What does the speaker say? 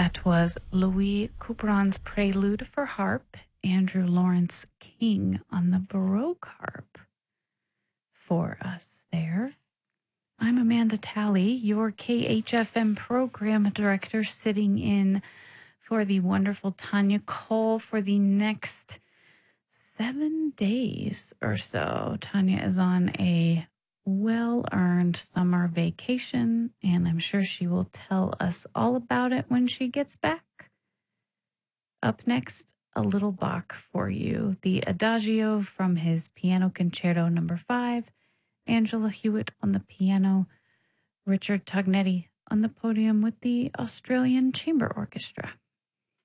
That was Louis Couperin's Prelude for Harp, Andrew Lawrence King on the Baroque harp for us there. I'm Amanda Talley, your KHFM program director, sitting in for the wonderful Tanya Cole for the next 7 days or so. Tanya is on a well-earned summer vacation, and I'm sure she will tell us all about it when she gets back. Up next, a little Bach for you. The Adagio from his Piano Concerto No. 5, Angela Hewitt on the piano, Richard Tognetti on the podium with the Australian Chamber Orchestra.